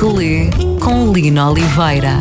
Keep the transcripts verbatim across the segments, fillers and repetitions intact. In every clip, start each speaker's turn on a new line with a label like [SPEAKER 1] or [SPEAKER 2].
[SPEAKER 1] gente lê com Lina Oliveira.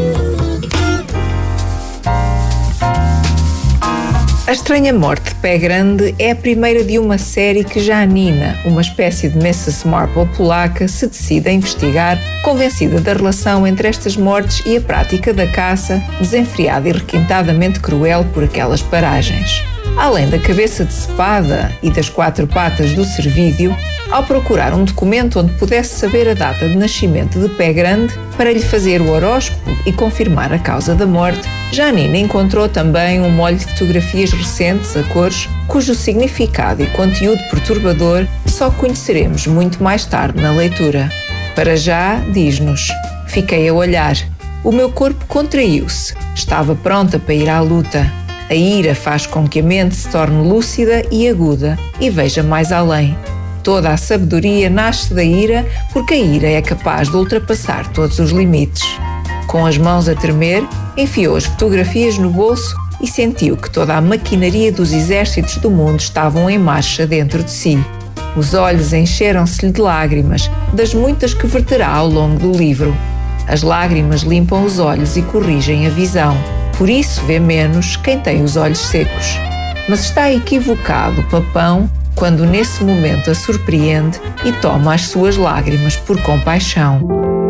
[SPEAKER 2] A Estranha Morte de Pé Grande é a primeira de uma série que já Nina, uma espécie de missus Marple polaca, se decide a investigar, convencida da relação entre estas mortes e a prática da caça, desenfreada e requintadamente cruel por aquelas paragens. Além da cabeça decepada e das quatro patas do cervídeo, ao procurar um documento onde pudesse saber a data de nascimento de Pé Grande para lhe fazer o horóscopo e confirmar a causa da morte, Janina encontrou também um molho de fotografias recentes a cores, cujo significado e conteúdo perturbador só conheceremos muito mais tarde na leitura. Para já, diz-nos: fiquei a olhar. O meu corpo contraiu-se. Estava pronta para ir à luta. A ira faz com que a mente se torne lúcida e aguda e veja mais além. Toda a sabedoria nasce da ira, porque a ira é capaz de ultrapassar todos os limites. Com as mãos a tremer, enfiou as fotografias no bolso e sentiu que toda a maquinaria dos exércitos do mundo estavam em marcha dentro de si. Os olhos encheram-se-lhe de lágrimas, das muitas que verterá ao longo do livro. As lágrimas limpam os olhos e corrigem a visão. Por isso vê menos quem tem os olhos secos. Mas está equivocado o Papão quando nesse momento a surpreende e toma as suas lágrimas por compaixão.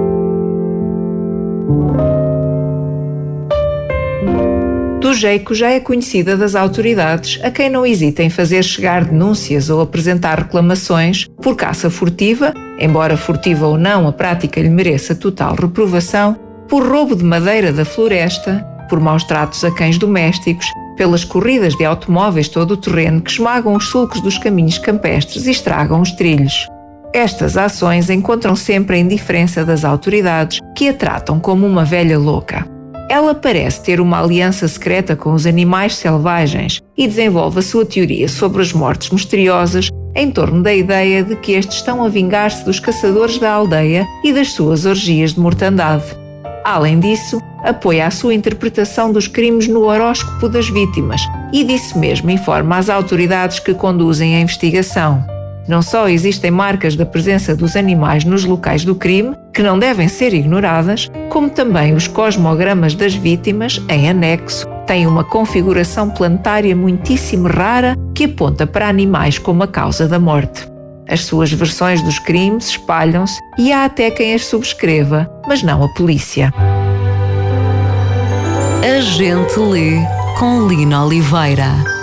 [SPEAKER 2] Do Jeico já é conhecida das autoridades, a quem não hesita em fazer chegar denúncias ou apresentar reclamações por caça furtiva, embora furtiva ou não a prática lhe mereça total reprovação, por roubo de madeira da floresta, por maus tratos a cães domésticos, pelas corridas de automóveis todo o terreno que esmagam os sulcos dos caminhos campestres e estragam os trilhos. Estas ações encontram sempre a indiferença das autoridades, que a tratam como uma velha louca. Ela parece ter uma aliança secreta com os animais selvagens e desenvolve a sua teoria sobre as mortes misteriosas em torno da ideia de que estes estão a vingar-se dos caçadores da aldeia e das suas orgias de mortandade. Além disso, apoia a sua interpretação dos crimes no horóscopo das vítimas e disso mesmo informa as autoridades que conduzem a investigação. Não só existem marcas da presença dos animais nos locais do crime, que não devem ser ignoradas, como também os cosmogramas das vítimas, em anexo, têm uma configuração planetária muitíssimo rara que aponta para animais como a causa da morte. As suas versões dos crimes espalham-se e há até quem as subscreva, mas não a polícia.
[SPEAKER 1] A gente lê com Lina Oliveira.